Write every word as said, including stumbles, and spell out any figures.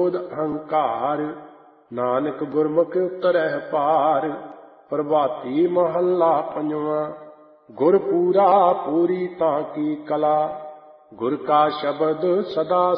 ਕ੍ਰੋਧ ਅਹੰਕਾਰ। ਨਾਨਕ ਗੁਰਮੁਖ ਉਤਰਹਿ ਪਾਰ। ਪ੍ਰਭਾਤੀ ਮਹੱਲਾ ਪੰਜਵਾਂ। ਗੁਰ ਪੂਰਾ ਪੂਰੀ ਤਾਂ ਕੀ ਕਲਾ। ਗੁਰ ਕਾ ਸ਼ਬਦ ਸਦਾ